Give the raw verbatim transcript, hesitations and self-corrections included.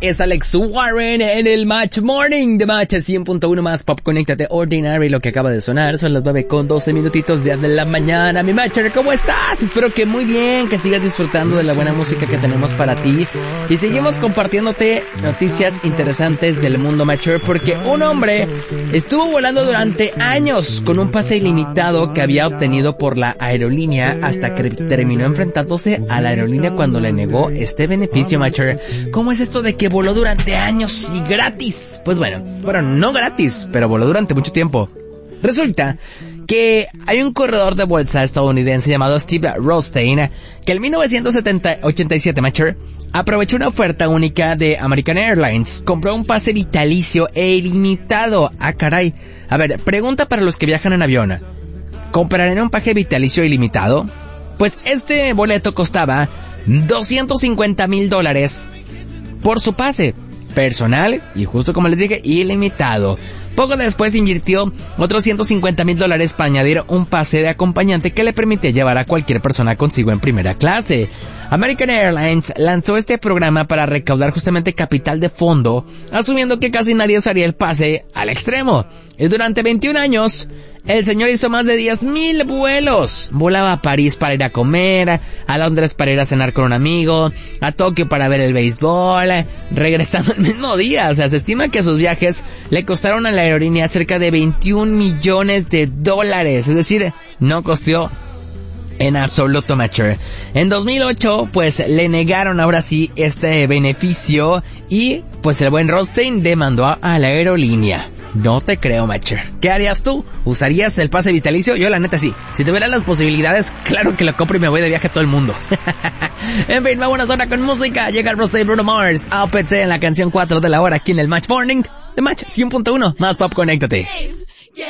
es Alex Warren en el Match Morning de Match cien punto uno más Pop. Conéctate. Ordinary, lo que acaba de sonar, son las nueve con doce minutitos de la mañana. Mi Matcher, ¿cómo estás? Espero que muy bien, que sigas disfrutando de la buena música que tenemos para ti. Y seguimos compartiéndote noticias interesantes del mundo Matcher, porque un hombre estuvo volando durante años con un pase ilimitado que había obtenido por la aerolínea hasta que terminó enfrentándose a la aerolínea cuando le negó este beneficio, Matcher. ¿Cómo es esto de que voló durante años y gratis? Pues bueno, bueno, no gratis, pero voló durante mucho tiempo. Resulta que hay un corredor de bolsa estadounidense llamado Steve Rothstein que en mil novecientos ochenta y siete, Matcher, aprovechó una oferta única de American Airlines. Compró un pase vitalicio e ilimitado. Ah, caray. A ver, pregunta para los que viajan en avión. ¿Comprarán un paje vitalicio ilimitado? Pues este boleto costaba doscientos cincuenta mil dólares por su pase personal y, justo como les dije, ilimitado. Poco después invirtió otros ciento cincuenta mil dólares para añadir un pase de acompañante que le permitía llevar a cualquier persona consigo en primera clase. American Airlines lanzó este programa para recaudar justamente capital de fondo, asumiendo que casi nadie usaría el pase al extremo. Y durante veintiún años, el señor hizo más de diez mil vuelos. Volaba a París para ir a comer, a Londres para ir a cenar con un amigo, a Tokio para ver el béisbol, regresando el mismo día. O sea, se estima que sus viajes le costaron a la aerolínea cerca de veintiún millones de dólares. Es decir, no costó en absoluto, Matcher. En dos mil ocho, pues, le negaron ahora sí este beneficio y, pues, el buen Rothstein demandó a, a la aerolínea. No te creo, Matcher. ¿Qué harías tú? ¿Usarías el pase vitalicio? Yo, la neta, sí. Si tuviera las posibilidades, claro que lo compro y me voy de viaje a todo el mundo. En fin, vámonos ahora con música. Llega el Rothstein, Bruno Mars, A P T en la canción cuatro de la hora aquí en el Match Morning de Match cien punto uno más Pop. Conéctate.